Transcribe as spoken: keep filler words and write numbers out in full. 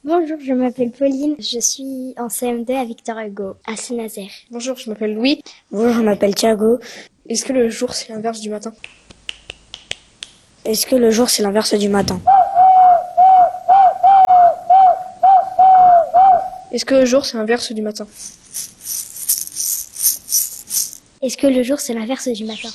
Bonjour, je m'appelle Pauline, je suis en C M deux à Victor Hugo, à Saint-Nazaire. Bonjour, je m'appelle Louis. Bonjour, je m'appelle Thiago. Est-ce que le jour c'est l'inverse du matin? Est-ce que le jour c'est l'inverse du matin? Est-ce que le jour c'est l'inverse du matin? Est-ce que le jour c'est l'inverse du matin?